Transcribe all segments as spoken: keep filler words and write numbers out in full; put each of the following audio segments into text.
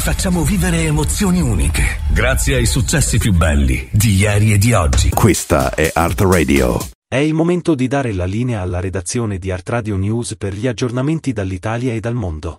facciamo vivere emozioni uniche, grazie ai successi più belli di ieri e di oggi. Questa è Art Radio. È il momento di dare la linea alla redazione di Art Radio News per gli aggiornamenti dall'Italia e dal mondo.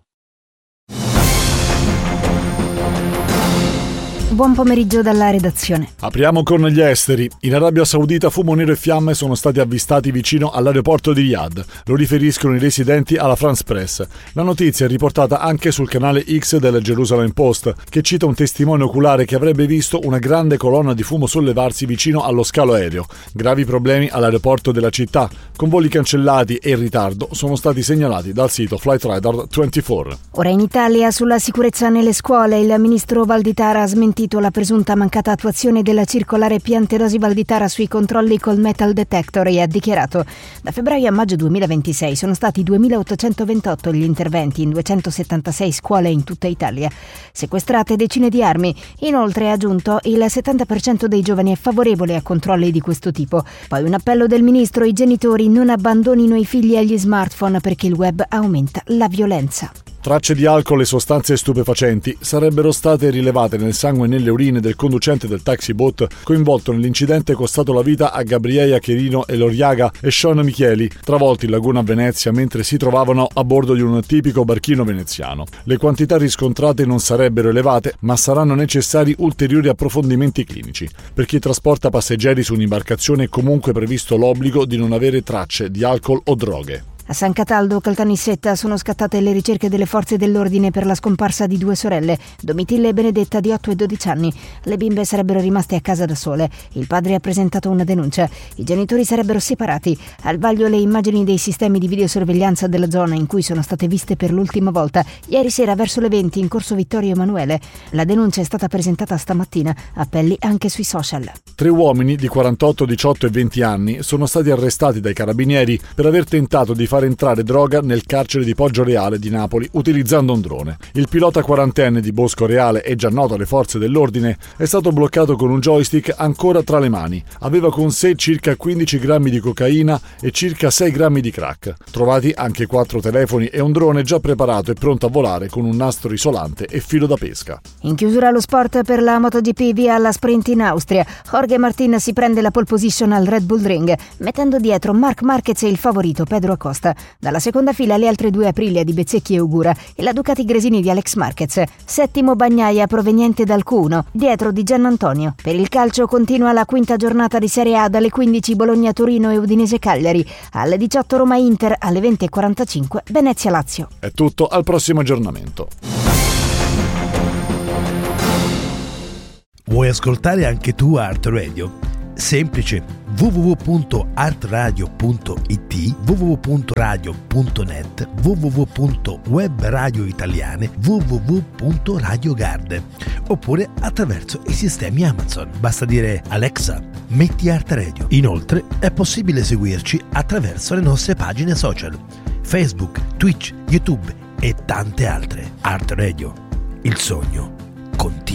Buon pomeriggio dalla redazione. Apriamo con gli esteri. In Arabia Saudita fumo nero e fiamme sono stati avvistati vicino all'aeroporto di Riyadh. Lo riferiscono i residenti alla France Press. La notizia è riportata anche sul canale X del Jerusalem Post, che cita un testimone oculare che avrebbe visto una grande colonna di fumo sollevarsi vicino allo scalo aereo. Gravi problemi all'aeroporto della città, con voli cancellati e in ritardo, sono stati segnalati dal sito Flightradar ventiquattro. Ora in Italia, sulla sicurezza nelle scuole, il ministro Valditara ha smentito la presunta mancata attuazione della circolare Piantedosi-Valditara sui controlli col metal detector e ha dichiarato: da febbraio a maggio duemilaventisei sono stati duemilaottocentoventotto gli interventi in duecentosettantasei scuole in tutta Italia, sequestrate decine di armi. Inoltre, ha aggiunto, il settanta per cento dei giovani è favorevole a controlli di questo tipo. Poi un appello del ministro: i genitori non abbandonino i figli agli smartphone perché il web aumenta la violenza. Tracce di alcol e sostanze stupefacenti sarebbero state rilevate nel sangue e nelle urine del conducente del taxi boat coinvolto nell'incidente costato la vita a Gabriella Cherino e Loriaga e Sean Micheli, travolti in laguna a Venezia mentre si trovavano a bordo di un tipico barchino veneziano. Le quantità riscontrate non sarebbero elevate, ma saranno necessari ulteriori approfondimenti clinici. Per chi trasporta passeggeri su un'imbarcazione è comunque previsto l'obbligo di non avere tracce di alcol o droghe. A San Cataldo, Caltanissetta, sono scattate le ricerche delle forze dell'ordine per la scomparsa di due sorelle, Domitilla e Benedetta, di otto e dodici anni. Le bimbe sarebbero rimaste a casa da sole. Il padre ha presentato una denuncia. I genitori sarebbero separati. Al vaglio le immagini dei sistemi di videosorveglianza della zona in cui sono state viste per l'ultima volta, ieri sera verso le venti in corso Vittorio Emanuele. La denuncia è stata presentata stamattina. Appelli anche sui social. Tre uomini di quarantotto, diciotto e venti anni sono stati arrestati dai carabinieri per aver tentato di fare entrare droga nel carcere di Poggioreale di Napoli utilizzando un drone. Il pilota quarantenne di Bosco Reale e già noto alle forze dell'ordine è stato bloccato con un joystick ancora tra le mani. Aveva con sé circa quindici grammi di cocaina e circa sei grammi di crack. Trovati anche quattro telefoni e un drone già preparato e pronto a volare con un nastro isolante e filo da pesca. In chiusura lo sport per la MotoGP via alla sprint in Austria. Jorge Martin si prende la pole position al Red Bull Ring, mettendo dietro Marc Marquez e il favorito Pedro Acosta. Dalla seconda fila le altre due Aprilia di Bezzecchi e Ogura e la Ducati Gresini di Alex Marquez. Settimo Bagnaia proveniente dal Q uno, dietro di Giannantonio. Per il calcio continua la quinta giornata di Serie A, dalle quindici Bologna-Torino e Udinese-Cagliari, alle diciotto Roma-Inter, alle venti e quarantacinque Venezia-Lazio. È tutto, al prossimo aggiornamento. Vuoi ascoltare anche tu Art Radio? Semplice, w w w punto art radio punto i t, w w w punto radio punto net, w w w punto web radio italiane, w w w punto radio garde, oppure attraverso i sistemi Amazon. Basta dire: Alexa, metti Art Radio. Inoltre è possibile seguirci attraverso le nostre pagine social, Facebook, Twitch, YouTube e tante altre. Art Radio, il sogno continua.